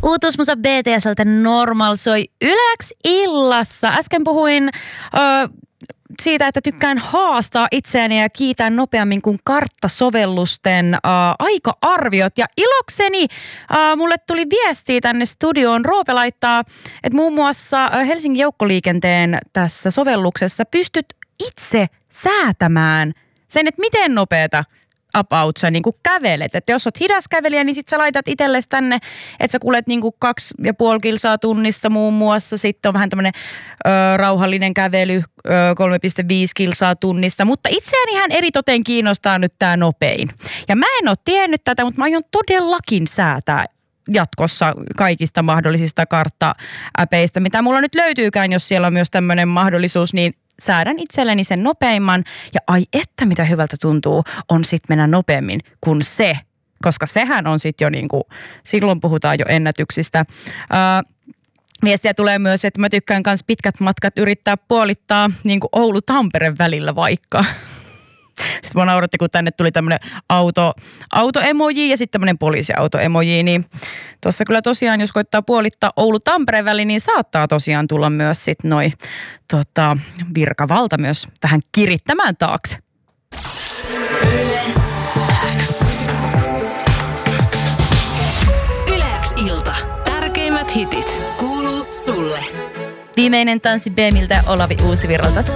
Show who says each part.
Speaker 1: Uutuusmusa BTS:ltä Normal soi Yle X illassa. Äsken puhuin siitä, että tykkään haastaa itseäni ja kiitää nopeammin kuin karttasovellusten aika-arviot. Ja ilokseni mulle tuli viestiä tänne studioon. Roope laittaa, että muun muassa Helsingin joukkoliikenteen tässä sovelluksessa pystyt itse säätämään sen, että miten nopeata about sä niin kuin kävelet. Että jos oot hidas kävelijä, niin sit sä laitat itsellesi tänne, että sä kuljet niin kuin 2,5 kilsaa tunnissa muun muassa. Sitten on vähän tämmönen rauhallinen kävely, 3,5 kilsaa tunnissa. Mutta itseäni ihan eritoten kiinnostaa nyt tää nopein. Ja mä en ole tiennyt tätä, mutta mä aion todellakin säätää jatkossa kaikista mahdollisista kartta-äpeistä, mitä mulla nyt löytyykään, jos siellä on myös tämmöinen mahdollisuus, niin säädän itselleni sen nopeimman ja ai että mitä hyvältä tuntuu on sitten mennä nopeammin kuin se, koska sehän on sitten jo niinku, silloin puhutaan jo ennätyksistä. Viestiä tulee myös, että mä tykkään myös pitkät matkat yrittää puolittaa niin kuin Oulu-Tampere välillä vaikka. Sitten mä nauratti, kun tänne tuli tämmöinen auto-emoji ja sitten tämmöinen poliisiauto-emoji, niin tuossa kyllä tosiaan, jos koittaa puolittaa Oulu-Tampereen väliin, niin saattaa tosiaan tulla myös sitten virkavalta myös vähän kirittämään taakse.
Speaker 2: Yle X. Yle X ilta. Tärkeimmät hitit kuuluu sulle.
Speaker 1: Viimeinen tanssi B-miltä Olavi Uusivirralta.